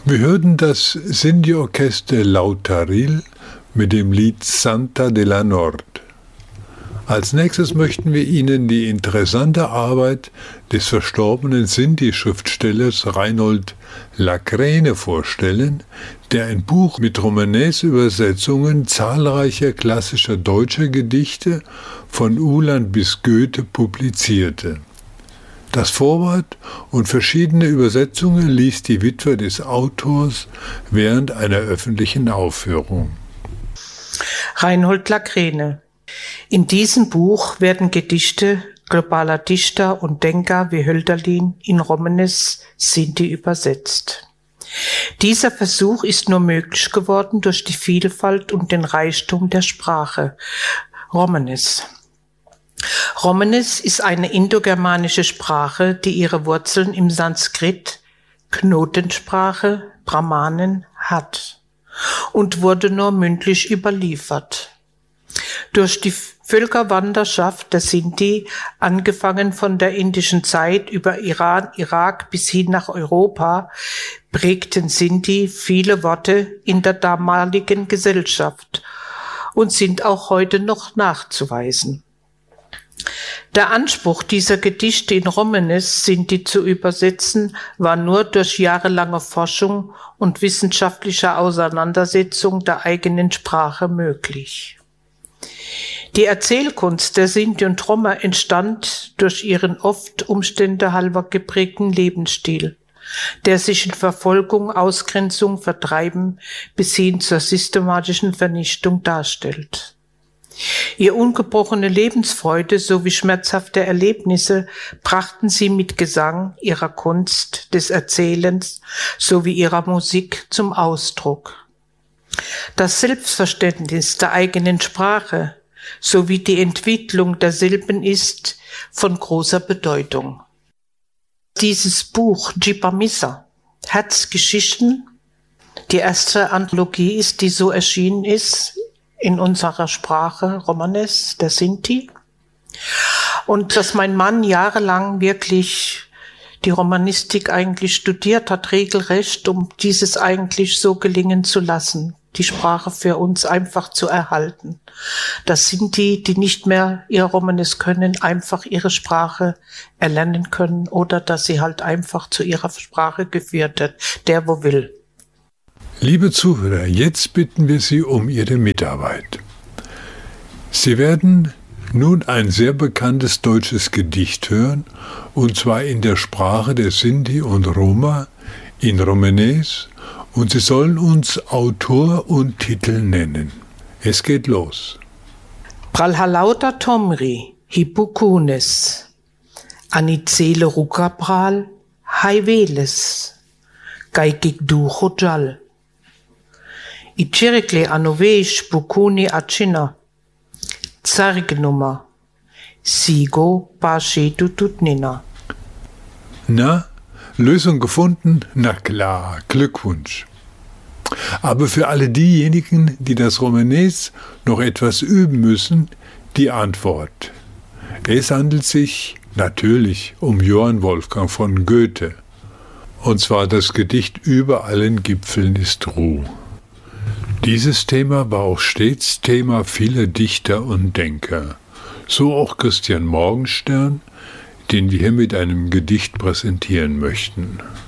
Wir hörten das Sinti-Orchester Lautaril mit dem Lied Santa de la Nord. Als nächstes möchten wir Ihnen die interessante Arbeit des verstorbenen Sinti-Schriftstellers Reinhold Lacrene vorstellen, der ein Buch mit Romanes-Übersetzungen zahlreicher klassischer deutscher Gedichte von Uhland bis Goethe publizierte. Das Vorwort und verschiedene Übersetzungen liest die Witwe des Autors während einer öffentlichen Aufführung. Reinhold Lacrene. In diesem Buch werden Gedichte globaler Dichter und Denker wie Hölderlin in Romanes Sinti übersetzt. Dieser Versuch ist nur möglich geworden durch die Vielfalt und den Reichtum der Sprache Romanes. Romanes ist eine indogermanische Sprache, die ihre Wurzeln im Sanskrit, Knotensprache, Brahmanen hat und wurde nur mündlich überliefert. Durch die Völkerwanderschaft der Sinti, angefangen von der indischen Zeit über Iran, Irak bis hin nach Europa, prägten Sinti viele Worte in der damaligen Gesellschaft und sind auch heute noch nachzuweisen. Der Anspruch dieser Gedichte in Romanes Sinti zu übersetzen, war nur durch jahrelange Forschung und wissenschaftliche Auseinandersetzung der eigenen Sprache möglich. Die Erzählkunst der Sinti und Roma entstand durch ihren oft umständehalber geprägten Lebensstil, der sich in Verfolgung, Ausgrenzung, Vertreiben bis hin zur systematischen Vernichtung darstellt. Ihr ungebrochene Lebensfreude sowie schmerzhafte Erlebnisse brachten sie mit Gesang, ihrer Kunst des Erzählens sowie ihrer Musik zum Ausdruck. Das Selbstverständnis der eigenen Sprache sowie die Entwicklung derselben ist von großer Bedeutung. Dieses Buch Jipamisa, Herzgeschichten, die erste Anthologie ist, die so erschienen ist in unserer Sprache Romanes, der Sinti. Und dass mein Mann jahrelang wirklich die Romanistik eigentlich studiert hat, regelrecht, um dieses eigentlich so gelingen zu lassen, die Sprache für uns einfach zu erhalten. Das sind die nicht mehr ihr Romanes können, einfach ihre Sprache erlernen können oder dass sie halt einfach zu ihrer Sprache geführt wird, der wo will. Liebe Zuhörer, jetzt bitten wir Sie um Ihre Mitarbeit. Sie werden nun ein sehr bekanntes deutsches Gedicht hören, und zwar in der Sprache der Sinti und Roma, in Romanes, und Sie sollen uns Autor und Titel nennen. Es geht los. Pralhalauta Tomri, Hippokunes, Anicele Rukapral, Haiveles, Gaikik Duchojal, Ichirikle Anoveish Bukuni Achina, Zargnummer, Sigo Pashetu Tutnina. Na, Lösung gefunden? Na klar, Glückwunsch. Aber für alle diejenigen, die das Romanes noch etwas üben müssen, die Antwort. Es handelt sich natürlich um Johann Wolfgang von Goethe. Und zwar das Gedicht Über allen Gipfeln ist Ruh. Dieses Thema war auch stets Thema vieler Dichter und Denker. So auch Christian Morgenstern, den wir hier mit einem Gedicht präsentieren möchten.